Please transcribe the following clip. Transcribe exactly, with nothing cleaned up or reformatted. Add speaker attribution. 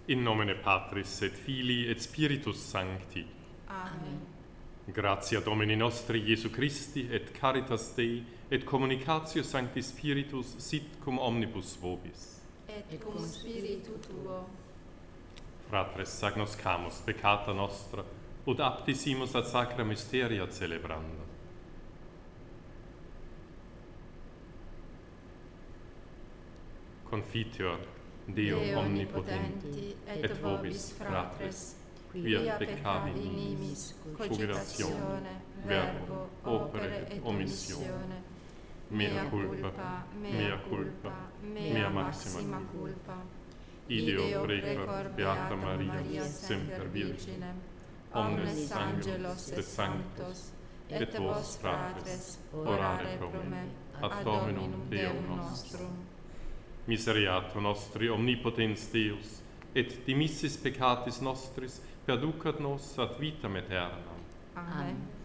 Speaker 1: In nomine Patris et Filii et Spiritus Sancti.
Speaker 2: Amen.
Speaker 1: Gratia Domini nostri Iesu Christi et caritas Dei et communicatio Sancti Spiritus sit cum omnibus vobis.
Speaker 2: Et cum spiritu tuo.
Speaker 1: Fratres agnoscamus peccata nostra, ut aptisimus ad sacra mysteria celebranda. Confiteor Deo
Speaker 2: Deo
Speaker 1: omnipotenti, et vobis fratres, quia peccavi nimis, cogitazione, verbo, opere et omissione. Mea culpa, mea culpa, mea maxima culpa. Ideo precor Beata Maria, semper Virginem, omnes angelos et sanctos, et vos fratres, orare pro me, ad Dominum Deum nostrum. Miseriato nostri omnipotens Deus, et dimissis peccatis nostris, perducat nos ad vitam aeternam.
Speaker 2: Amen.